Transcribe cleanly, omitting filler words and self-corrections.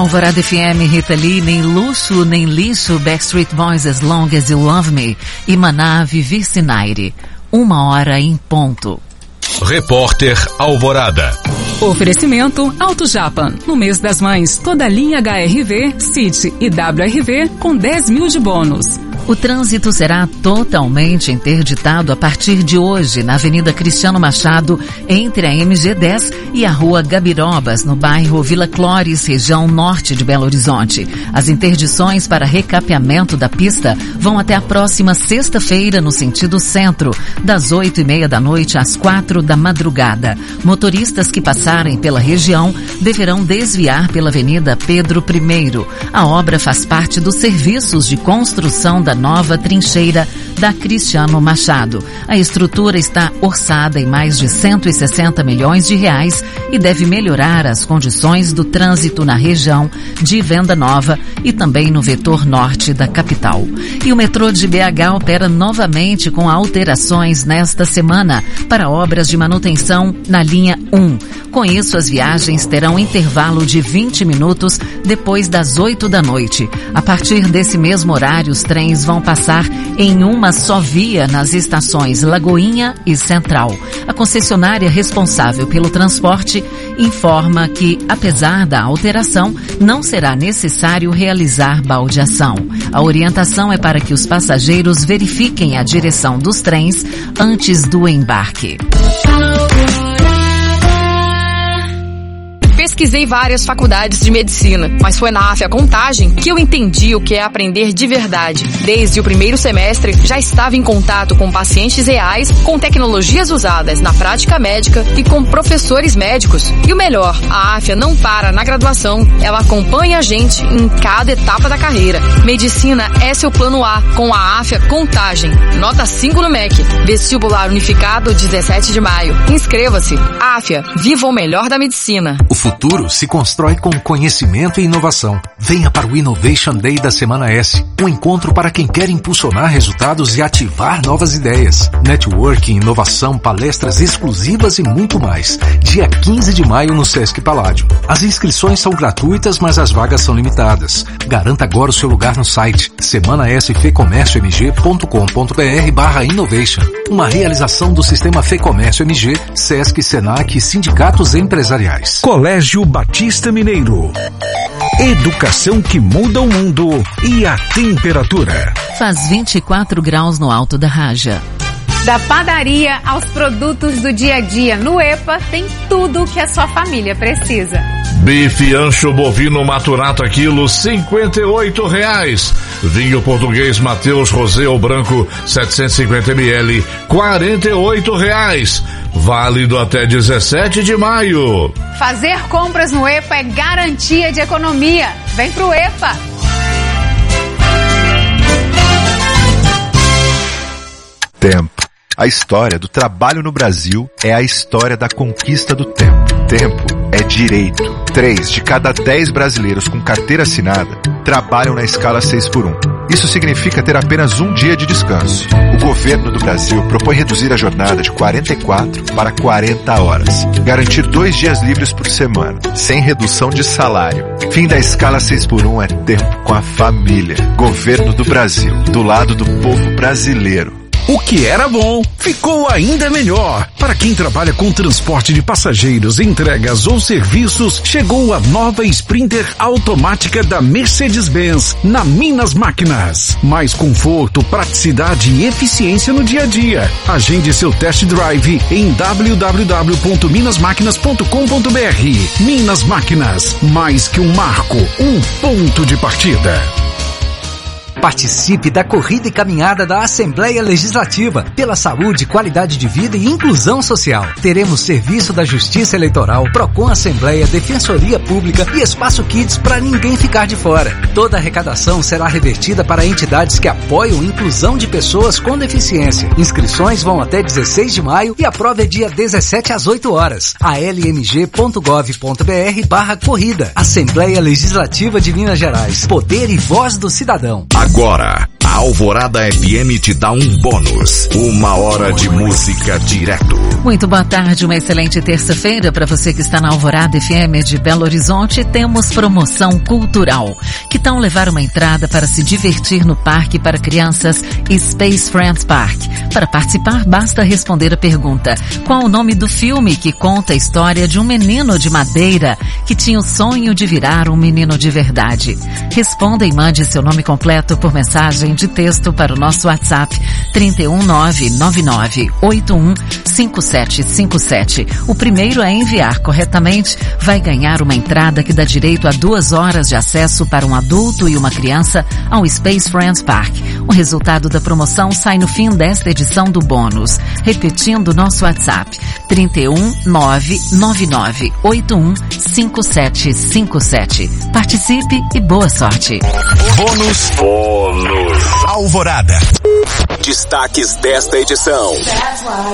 Alvorada FM, Rita Lee, nem luxo, nem lixo, Backstreet Boys, As Long As You Love Me e Maná, Vivi Sinaire. 1h em ponto. Repórter Alvorada. Oferecimento Auto Japan. No mês das mães, toda a linha HRV, City e WRV com 10 mil de bônus. O trânsito será totalmente interditado a partir de hoje na Avenida Cristiano Machado, entre a MG10 e a Rua Gabirobas, no bairro Vila Clóris, região norte de Belo Horizonte. As interdições para recapeamento da pista vão até a próxima sexta-feira no sentido centro, das 8h30 da noite às 4 da madrugada. Motoristas que passarem pela região deverão desviar pela Avenida Pedro I. A obra faz parte dos serviços de construção da nova trincheira da Cristiano Machado. A estrutura está orçada em mais de 160 milhões de reais e deve melhorar as condições do trânsito na região de Venda Nova e também no vetor norte da capital. E o metrô de BH opera novamente com alterações nesta semana para obras de manutenção na linha 1. Com isso, as viagens terão intervalo de 20 minutos depois das 8 da noite. A partir desse mesmo horário, os trens vão passar em uma só via nas estações Lagoinha e Central. A concessionária responsável pelo transporte informa que, apesar da alteração, não será necessário realizar baldeação. A orientação é para que os passageiros verifiquem a direção dos trens antes do embarque. Pesquisei várias faculdades de medicina, mas foi na AFIA Contagem que eu entendi o que é aprender de verdade. Desde o primeiro semestre, já estava em contato com pacientes reais, com tecnologias usadas na prática médica e com professores médicos. E o melhor, a AFIA não para na graduação, ela acompanha a gente em cada etapa da carreira. Medicina é seu plano A, com a AFIA Contagem. Nota 5 no MEC. Vestibular unificado 17 de maio. Inscreva-se. AFIA, viva o melhor da medicina. O futuro se constrói com conhecimento e inovação. Venha para o Innovation Day da Semana S, um encontro para quem quer impulsionar resultados e ativar novas ideias. Networking, inovação, palestras exclusivas e muito mais. Dia 15 de maio no Sesc Paládio. As inscrições são gratuitas, mas as vagas são limitadas. Garanta agora o seu lugar no site semanasfecomérciomg.com.br/innovation. Uma realização do Sistema Fecomércio MG, Sesc, Senac e sindicatos empresariais. Colégio Batista Mineiro. Educação que muda o mundo e a temperatura. Faz 24 graus no Alto da Raja. Da padaria aos produtos do dia a dia, no EPA tem tudo o que a sua família precisa. Bife ancho bovino maturato a quilo, R$58. Vinho português Mateus Rosé ou branco, 750 ml, R$48. Válido até 17 de maio. Fazer compras no EPA é garantia de economia. Vem pro EPA. Tempo. A história do trabalho no Brasil é a história da conquista do tempo. Tempo é direito. 3 de cada 10 brasileiros com carteira assinada trabalham na escala 6x1. Isso significa ter apenas um dia de descanso. O governo do Brasil propõe reduzir a jornada de 44 para 40 horas. Garantir 2 dias livres por semana, sem redução de salário. Fim da escala 6x1 é tempo com a família. Governo do Brasil, do lado do povo brasileiro. O que era bom, ficou ainda melhor. Para quem trabalha com transporte de passageiros, entregas ou serviços, chegou a nova Sprinter automática da Mercedes-Benz na Minas Máquinas. Mais conforto, praticidade e eficiência no dia a dia. Agende seu test drive em www.minasmaquinas.com.br. Minas Máquinas, mais que um marco, um ponto de partida. Participe da corrida e caminhada da Assembleia Legislativa pela saúde, qualidade de vida e inclusão social. Teremos serviço da Justiça Eleitoral, Procon Assembleia, Defensoria Pública e Espaço Kids para ninguém ficar de fora. Toda a arrecadação será revertida para entidades que apoiam a inclusão de pessoas com deficiência. Inscrições vão até 16 de maio e a prova é dia 17 às 8 horas. almg.gov.br/corrida. Assembleia Legislativa de Minas Gerais. Poder e voz do cidadão. Agora, A Alvorada FM te dá um bônus. 1 hora de música direto. Muito boa tarde, uma excelente terça-feira para você que está na Alvorada FM de Belo Horizonte. Temos promoção cultural. Que tal levar uma entrada para se divertir no parque para crianças Space Friends Park? Para participar, basta responder a pergunta: qual o nome do filme que conta a história de um menino de madeira que tinha o sonho de virar um menino de verdade? Responda e mande seu nome completo por mensagem de texto para o nosso WhatsApp 31999815757. O primeiro a enviar corretamente vai ganhar uma entrada que dá direito a 2 horas de acesso para um adulto e uma criança ao Space Friends Park. O resultado da promoção sai no fim desta edição do bônus. Repetindo nosso WhatsApp 31999815757. Participe e boa sorte. Bônus Alvorada. Destaques desta edição.